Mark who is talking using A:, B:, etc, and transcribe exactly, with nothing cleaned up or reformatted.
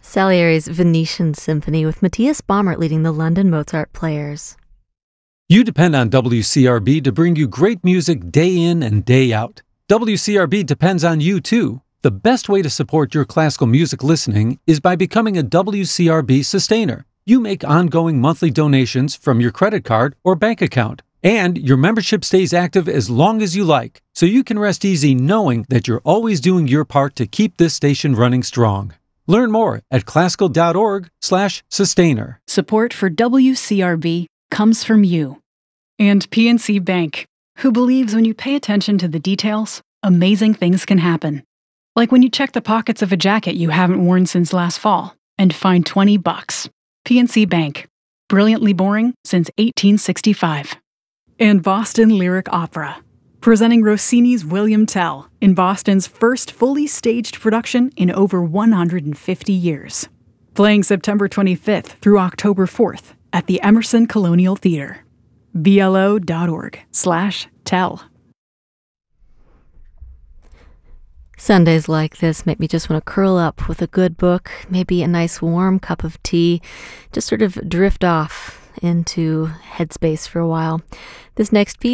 A: Salieri's Venetian Symphony with Matthias Baumert leading the London Mozart Players.
B: You depend on W C R B to bring you great music day in and day out. W C R B depends on you too. The best way to support your classical music listening is by becoming a W C R B sustainer. You make ongoing monthly donations from your credit card or bank account, and your membership stays active as long as you like, so you can rest easy knowing that you're always doing your part to keep this station running strong. Learn more at classical.org slash sustainer.
C: Support for W C R B comes from you. And P N C Bank, who believes when you pay attention to the details, amazing things can happen. Like when you check the pockets of a jacket you haven't worn since last fall and find twenty bucks. P N C Bank. Brilliantly boring since eighteen sixty-five. And Boston Lyric Opera, presenting Rossini's William Tell in Boston's first fully staged production in over one hundred fifty years. Playing September twenty-fifth through October fourth at the Emerson Colonial Theater. B L O dot org slash tell.
A: Sundays like this make me just want to curl up with a good book, maybe a nice warm cup of tea, just sort of drift off into headspace for a while. This next piece